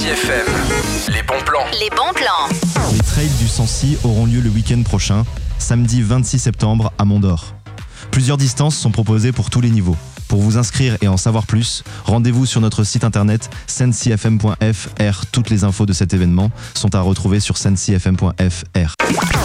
Sensi FM. Les bons plans. Les bons plans. Les trails du Sancy auront lieu le week-end prochain, samedi 26 septembre à Mont-d'Or. Plusieurs distances sont proposées pour tous les niveaux. Pour vous inscrire et en savoir plus, rendez-vous sur notre site internet sensifm.fr. Toutes les infos de cet événement sont à retrouver sur sensifm.fr.